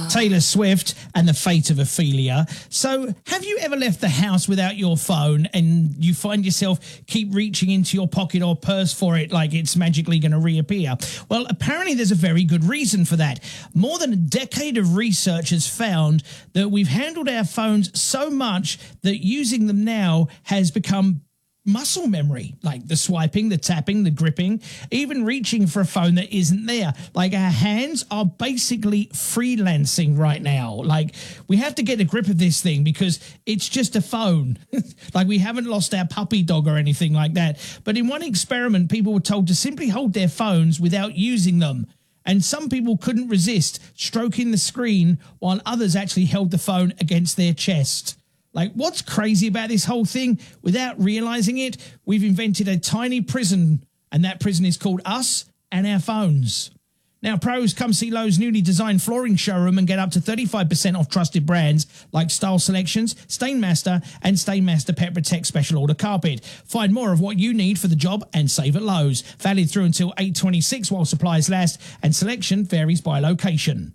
Taylor Swift and the fate of Ophelia. So have you ever left the house without your phone and you find yourself keep reaching into your pocket or purse for it like it's magically going to reappear? Well, apparently there's a very good reason for that. More than a decade of research has found that we've handled our phones so much that using them now has become muscle memory, like the swiping, the tapping, the gripping, even reaching for a phone that isn't there. Like our hands are basically freelancing right now. Like we have to get a grip of this thing because it's just a phone. Like we haven't lost our puppy dog or anything like that. But in one experiment, people were told to simply hold their phones without using them. And some people couldn't resist stroking the screen while others actually held the phone against their chest. Like, what's crazy about this whole thing? Without realizing it, we've invented a tiny prison, and that prison is called us and our phones. Now, pros, come see Lowe's newly designed flooring showroom and get up to 35% off trusted brands like Style Selections, Stainmaster, and Stainmaster Pet Protect Special Order Carpet. Find more of what you need for the job and save at Lowe's. Valid through until 8/26 while supplies last, and selection varies by location.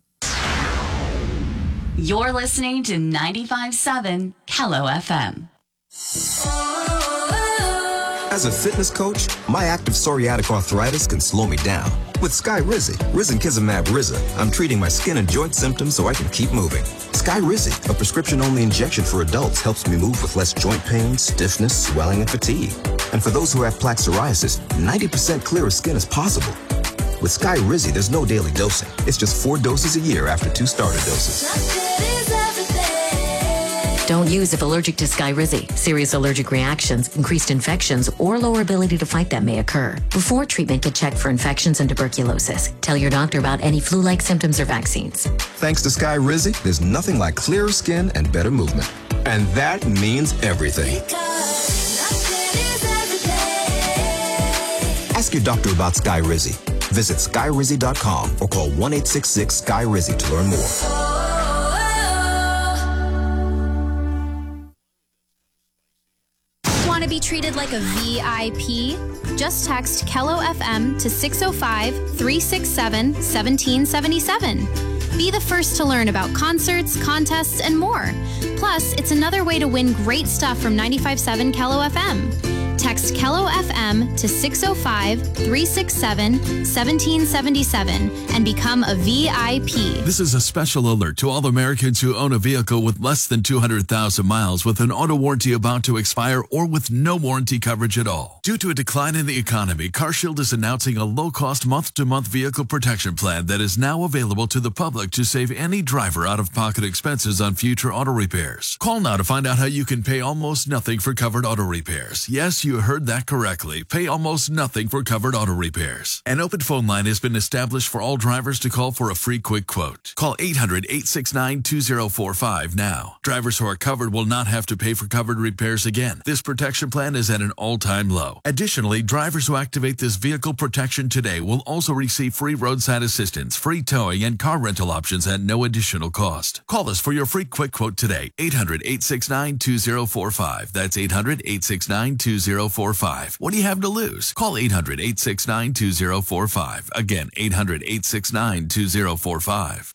You're listening to 95.7 Kello FM. As a fitness coach, my active psoriatic arthritis can slow me down. With Skyrizi, Risankizumab Riza, I'm treating my skin and joint symptoms so I can keep moving. Skyrizi, a prescription-only injection for adults, helps me move with less joint pain, stiffness, swelling, and fatigue. And for those who have plaque psoriasis, 90% clearer skin is possible. With Skyrizi, there's no daily dosing. It's just 4 doses a year after 2 starter doses. Don't use if allergic to Skyrizi. Serious allergic reactions, increased infections, or lower ability to fight them may occur. Before treatment, get checked for infections and tuberculosis. Tell your doctor about any flu-like symptoms or vaccines. Thanks to Skyrizi, there's nothing like clearer skin and better movement. And that means everything. Ask your doctor about Skyrizi. Visit Skyrizi.com or call 1-866-SKY-RIZI to learn more. Want to be treated like a VIP? Just text Kello FM to 605-367-1777. Be the first to learn about concerts, contests, and more. Plus, it's another way to win great stuff from 95.7 Kello FM. Text Kello FM to 605-367-1777 and become a VIP. This is a special alert to all Americans who own a vehicle with less than 200,000 miles with an auto warranty about to expire or with no warranty coverage at all. Due to a decline in the economy, CarShield is announcing a low-cost month-to-month vehicle protection plan that is now available to the public to save any driver out-of-pocket expenses on future auto repairs. Call now to find out how you can pay almost nothing for covered auto repairs. Yes, you heard that correctly. Pay almost nothing for covered auto repairs. An open phone line has been established for all drivers to call for a free quick quote. Call 800-869-2045 now. Drivers who are covered will not have to pay for covered repairs again. This protection plan is at an all-time low. Additionally, drivers who activate this vehicle protection today will also receive free roadside assistance, free towing, and car rental options at no additional cost. Call us for your free quick quote today. 800-869-2045. That's 800-869-2045. What do you have to lose? Call 800-869-2045. Again, 800-869-2045.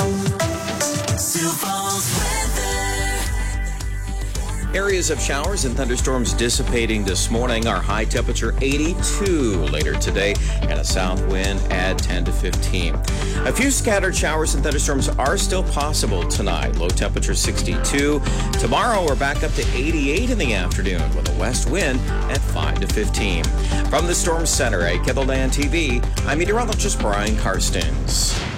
Areas of showers and thunderstorms dissipating this morning. Our high temperature 82 later today and a south wind at 10 to 15. A few scattered showers and thunderstorms are still possible tonight. Low temperature 62. Tomorrow we're back up to 88 in the afternoon with a west wind at 5 to 15. From the Storm Center at KELOLAND TV, I'm meteorologist Brian Karstens.